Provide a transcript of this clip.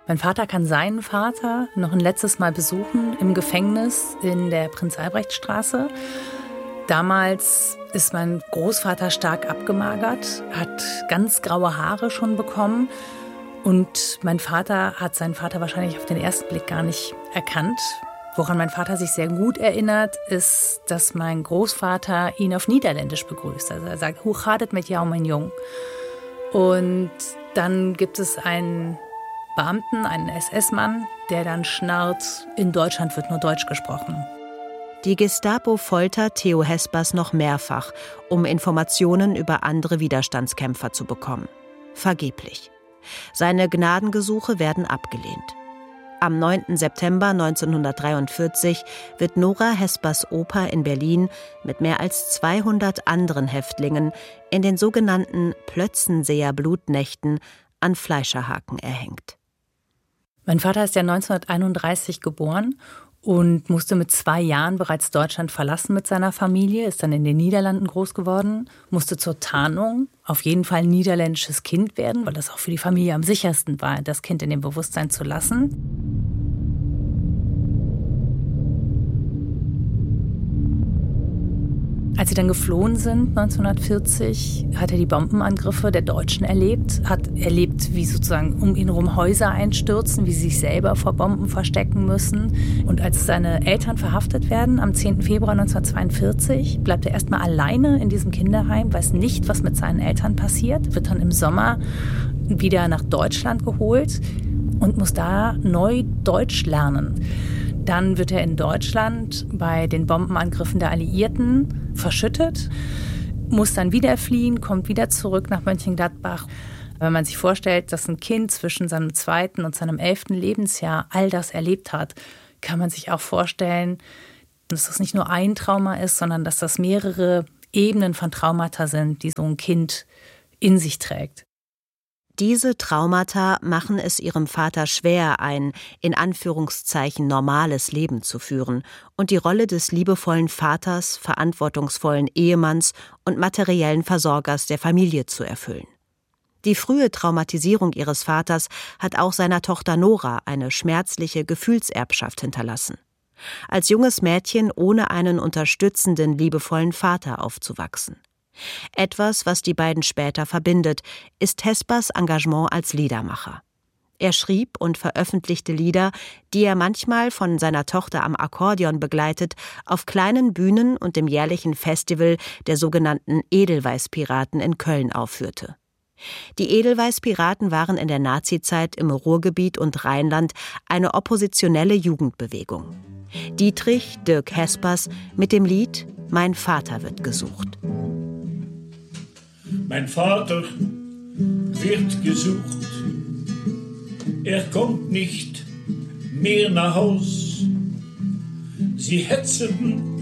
Mein Vater kann seinen Vater noch ein letztes Mal besuchen im Gefängnis in der Prinz-Albrecht-Straße. Damals ist mein Großvater stark abgemagert, hat ganz graue Haare schon bekommen. Und mein Vater hat seinen Vater wahrscheinlich auf den ersten Blick gar nicht erkannt. Woran mein Vater sich sehr gut erinnert, ist, dass mein Großvater ihn auf Niederländisch begrüßt. Also er sagt, hoe gaat het met jou, mein Jung? Und dann gibt es einen Beamten, einen SS-Mann, der dann schnarrt, in Deutschland wird nur Deutsch gesprochen. Die Gestapo foltert Theo Hespers noch mehrfach, um Informationen über andere Widerstandskämpfer zu bekommen. Vergeblich. Seine Gnadengesuche werden abgelehnt. Am 9. September 1943 wird Nora Hespers Opa in Berlin mit mehr als 200 anderen Häftlingen in den sogenannten Plötzenseer Blutnächten an Fleischerhaken erhängt. Mein Vater ist ja 1931 geboren und musste mit 2 Jahren bereits Deutschland verlassen mit seiner Familie, ist dann in den Niederlanden groß geworden, musste zur Tarnung auf jeden Fall ein niederländisches Kind werden, weil das auch für die Familie am sichersten war, das Kind in dem Bewusstsein zu lassen. Als sie dann geflohen sind, 1940, hat er die Bombenangriffe der Deutschen erlebt. Hat erlebt, wie sozusagen um ihn herum Häuser einstürzen, wie sie sich selber vor Bomben verstecken müssen. Und als seine Eltern verhaftet werden, am 10. Februar 1942, bleibt er erstmal alleine in diesem Kinderheim, weiß nicht, was mit seinen Eltern passiert, wird dann im Sommer wieder nach Deutschland geholt und muss da neu Deutsch lernen. Dann wird er in Deutschland bei den Bombenangriffen der Alliierten verschüttet, muss dann wieder fliehen, kommt wieder zurück nach Mönchengladbach. Wenn man sich vorstellt, dass ein Kind zwischen seinem 2. und seinem 11. Lebensjahr all das erlebt hat, kann man sich auch vorstellen, dass das nicht nur ein Trauma ist, sondern dass das mehrere Ebenen von Traumata sind, die so ein Kind in sich trägt. Diese Traumata machen es ihrem Vater schwer, ein in Anführungszeichen normales Leben zu führen und die Rolle des liebevollen Vaters, verantwortungsvollen Ehemanns und materiellen Versorgers der Familie zu erfüllen. Die frühe Traumatisierung ihres Vaters hat auch seiner Tochter Nora eine schmerzliche Gefühlserbschaft hinterlassen. Als junges Mädchen ohne einen unterstützenden, liebevollen Vater aufzuwachsen. Etwas, was die beiden später verbindet, ist Hespers Engagement als Liedermacher. Er schrieb und veröffentlichte Lieder, die er manchmal von seiner Tochter am Akkordeon begleitet, auf kleinen Bühnen und dem jährlichen Festival der sogenannten Edelweiß-Piraten in Köln aufführte. Die Edelweiß-Piraten waren in der Nazizeit im Ruhrgebiet und Rheinland eine oppositionelle Jugendbewegung. Dietrich Dirk Hespers mit dem Lied »Mein Vater wird gesucht«. Mein Vater wird gesucht. Er kommt nicht mehr nach Haus. Sie hetzen